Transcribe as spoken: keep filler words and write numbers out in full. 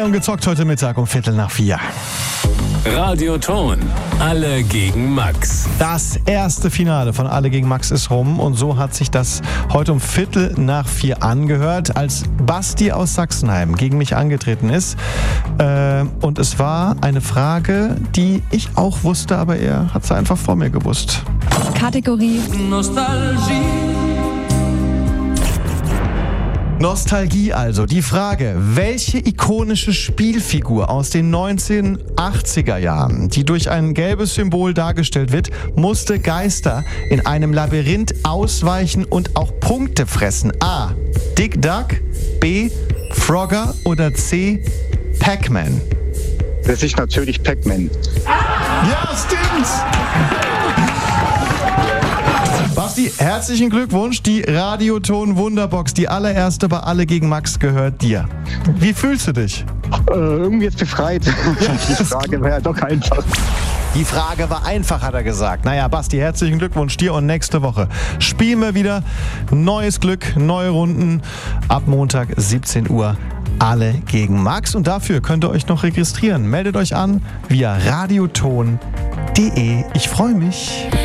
Aufklärung gezockt heute Mittag um Viertel nach vier. Radioton. Alle gegen Max. Das erste Finale von Alle gegen Max ist rum und so hat sich das heute um Viertel nach vier angehört, als Basti aus Sachsenheim gegen mich angetreten ist. Äh, und es war eine Frage, die ich auch wusste, aber er hat sie einfach vor mir gewusst. Kategorie Nostalgie. Nostalgie also. Die Frage, welche ikonische Spielfigur aus den neunzehnhundertachtziger Jahren, die durch ein gelbes Symbol dargestellt wird, musste Geister in einem Labyrinth ausweichen und auch Punkte fressen? A. Dick Duck, B. Frogger oder C. Pac-Man? Das ist natürlich Pac-Man. Ja, stimmt! Basti, herzlichen Glückwunsch. Die Radioton Wunderbox, die allererste bei Alle gegen Max, gehört dir. Wie fühlst du dich? Äh, irgendwie jetzt befreit. Die Frage wäre doch einfach. Die Frage war einfach, hat er gesagt. Naja, Basti, herzlichen Glückwunsch dir und nächste Woche spielen wir wieder. Neues Glück, neue Runden. Ab Montag siebzehn Uhr Alle gegen Max. Und dafür könnt ihr euch noch registrieren. Meldet euch an via radioton punkt de. Ich freue mich.